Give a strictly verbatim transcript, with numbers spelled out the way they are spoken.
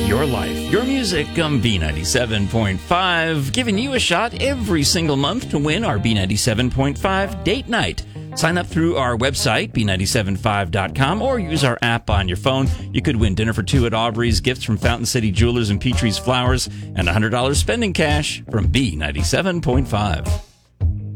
your life, your music on B ninety-seven point five, giving you a shot every single month to win our B ninety-seven point five date night. Sign up through our website, b nine seven five dot com, or use our app on your phone. You could win dinner for two at Aubrey's, gifts from Fountain City Jewelers and Petrie's Flowers, and one hundred dollars spending cash from B ninety-seven point five.